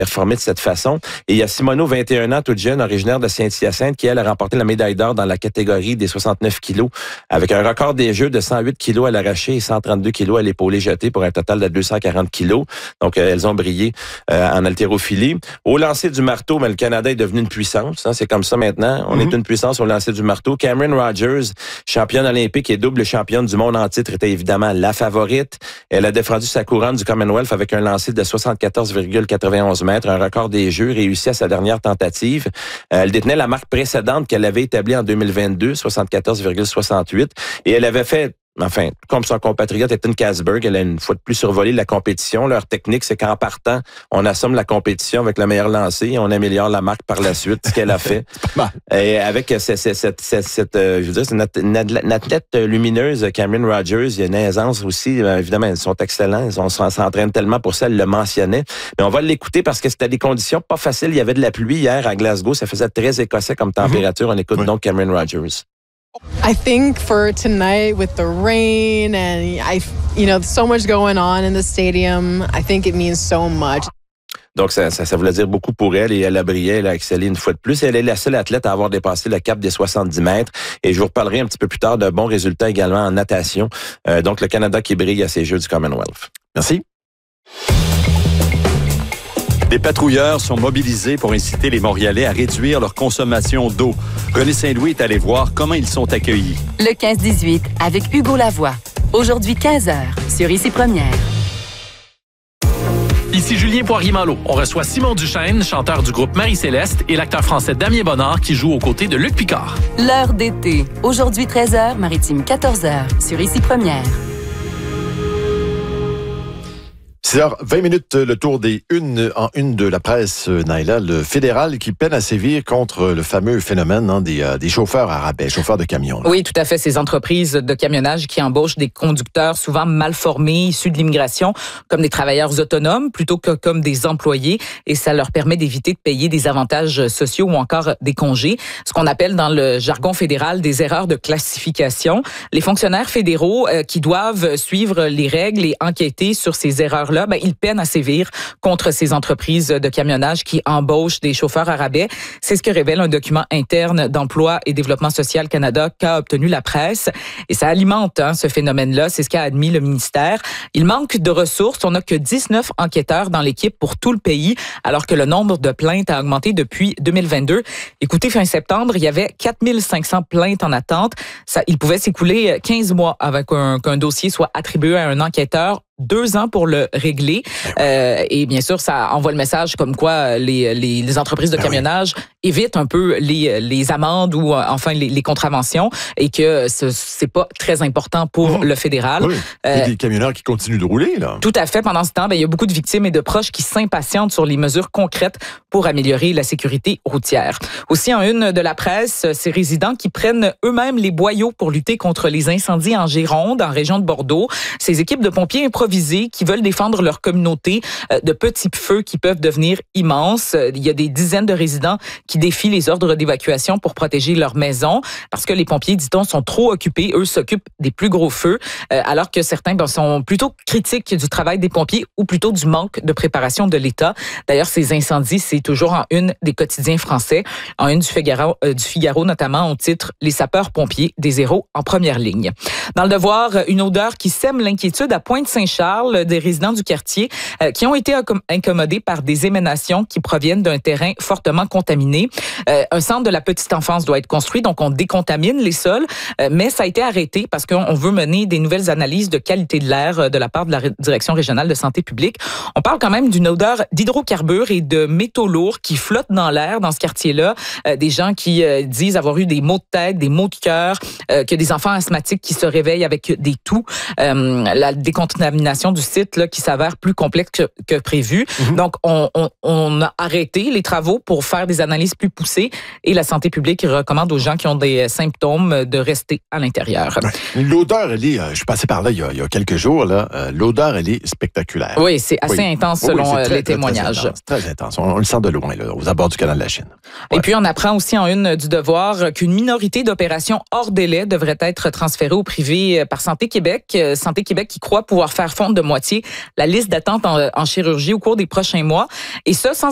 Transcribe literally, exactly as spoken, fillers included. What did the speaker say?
performer de cette façon. Et il y a Simoneau, vingt et un ans, toute jeune, originaire de Saint-Hyacinthe, qui, elle, a remporté la médaille d'or dans la catégorie des soixante-neuf kilos, avec un record des Jeux de cent huit kilos à l'arraché et cent trente-deux kilos à l'épaulé jeté pour un total de deux cent quarante kilos. Donc, euh, elles ont brillé euh, en haltérophilie. Au lancer du marteau, mais le Canada est devenu une puissance. Hein, c'est comme ça maintenant. On mm-hmm. est une puissance au lancer du marteau. Cameron Rogers, championne olympique et double championne du monde en titre, était évidemment la favorite. Elle a défendu sa couronne du Commonwealth avec un lancer de soixante-quatorze virgule quatre-vingt-onze mètres, un record des Jeux réussi à sa dernière tentative. Euh, elle détenait la marque précédente qu'elle avait établie en deux mille vingt-deux, soixante-quatorze virgule soixante-huit. Et elle avait fait Enfin, comme son compatriote Ethan Kasberg, elle a une fois de plus survolé la compétition. Leur technique, c'est qu'en partant, on assomme la compétition avec le meilleur lancé et on améliore la marque par la suite, ce qu'elle a fait. Et avec cette, cette, cette, cette euh, je veux dire, c'est une, une athlète lumineuse, Cameron Rogers, il y a une aisance aussi. Euh, évidemment, ils sont excellents. Ils s'entraînent tellement pour ça, elle le mentionnait. Mais on va l'écouter parce que c'était des conditions pas faciles. Il y avait de la pluie hier à Glasgow. Ça faisait très écossais comme température. On écoute oui. donc Cameron Rogers. I think for tonight with the rain and I, you know, so much going on in the stadium, I think it means so much. Donc, ça, ça, ça voulait dire beaucoup pour elle et elle a brillé, elle a excellé une fois de plus. Elle est la seule athlète à avoir dépassé le cap des soixante-dix mètres. Et je vous reparlerai un petit peu plus tard d'un bon résultat également en natation. Euh, donc, le Canada qui brille à ces Jeux du Commonwealth. Merci. Des patrouilleurs sont mobilisés pour inciter les Montréalais à réduire leur consommation d'eau. René Saint-Louis est allé voir comment ils sont accueillis. Le quinze dix-huit avec Hugo Lavoie. Aujourd'hui quinze heures sur Ici Première. Ici Julien Poirier-Malo. On reçoit Simon Duchesne, chanteur du groupe Marie-Céleste, et l'acteur français Damien Bonnard qui joue aux côtés de Luc Picard. L'heure d'été. Aujourd'hui treize heures, Maritime quatorze heures sur Ici Première. six heures vingt minutes, le tour des unes en une de la presse, Naïla. Le fédéral qui peine à sévir contre le fameux phénomène hein, des, euh, des chauffeurs à rabais, chauffeurs de camions. Là. Oui, tout à fait. Ces entreprises de camionnage qui embauchent des conducteurs souvent mal formés, issus de l'immigration, comme des travailleurs autonomes, plutôt que comme des employés. Et ça leur permet d'éviter de payer des avantages sociaux ou encore des congés. Ce qu'on appelle dans le jargon fédéral des erreurs de classification. Les fonctionnaires fédéraux euh, qui doivent suivre les règles et enquêter sur ces erreurs-là, ben, ils peinent à sévir contre ces entreprises de camionnage qui embauchent des chauffeurs à rabais. C'est ce que révèle un document interne d'Emploi et Développement social Canada qu'a obtenu la presse. Et ça alimente hein, ce phénomène-là. C'est ce qu'a admis le ministère. Il manque de ressources. On n'a que dix-neuf enquêteurs dans l'équipe pour tout le pays, alors que le nombre de plaintes a augmenté depuis deux mille vingt-deux. Écoutez, fin septembre, il y avait quatre mille cinq cents plaintes en attente. Ça, il pouvait s'écouler quinze mois avant qu'un, qu'un dossier soit attribué à un enquêteur. Deux ans pour le régler. Euh, et bien sûr, ça envoie le message comme quoi les, les, les entreprises de camionnage ben oui. évitent un peu les, les amendes ou enfin les, les contraventions et que ce, c'est pas très important pour mmh. le fédéral. Oui. Il y a des camionneurs qui continuent de rouler, là. Tout à fait. Pendant ce temps, ben, il y a beaucoup de victimes et de proches qui s'impatientent sur les mesures concrètes pour améliorer la sécurité routière. Aussi, en une de la presse, ces résidents qui prennent eux-mêmes les boyaux pour lutter contre les incendies en Gironde, en région de Bordeaux. Ces équipes de pompiers improvisés qui veulent défendre leur communauté de petits feux qui peuvent devenir immenses. Il y a des dizaines de résidents qui défient les ordres d'évacuation pour protéger leur maison parce que les pompiers, dit-on, sont trop occupés. Eux s'occupent des plus gros feux, alors que certains ben, sont plutôt critiques du travail des pompiers ou plutôt du manque de préparation de l'État. D'ailleurs, ces incendies, c'est toujours en une des quotidiens français. En une du Figaro, euh, du Figaro notamment, on titre « Les sapeurs-pompiers des héros en première ligne ». Dans le Devoir, une odeur qui sème l'inquiétude à Pointe-Saint-Charles, des résidents du quartier euh, qui ont été incommodés par des émanations qui proviennent d'un terrain fortement contaminé. Euh, un centre de la petite enfance doit être construit, donc on décontamine les sols, euh, mais ça a été arrêté parce qu'on veut mener des nouvelles analyses de qualité de l'air de la part de la Direction régionale de santé publique. On parle quand même d'une odeur d'hydrocarbures et de métaux lourds qui flottent dans l'air dans ce quartier-là. Euh, des gens qui euh, disent avoir eu des maux de tête, des maux de cœur, euh, que des enfants asthmatiques qui se réveillent avec des toux. Euh, la décontamination du site là, qui s'avère plus complexe que, que prévu. Mm-hmm. Donc, on, on, on a arrêté les travaux pour faire des analyses plus poussées et la santé publique recommande aux gens qui ont des symptômes de rester à l'intérieur. L'odeur, elle est, je suis passé par là il y a, il y a quelques jours, là, euh, l'odeur, elle est spectaculaire. Oui, c'est assez oui. intense selon oui, très, les témoignages. Très, très intense. On, on le sent de loin, là, aux abords du canal de la Chine. Ouais. Et puis, on apprend aussi en une du Devoir qu'une minorité d'opérations hors délai devrait être transférée au privé par Santé Québec. Santé Québec qui croit pouvoir faire fondre de moitié la liste d'attente en, en chirurgie au cours des prochains mois. Et ça, sans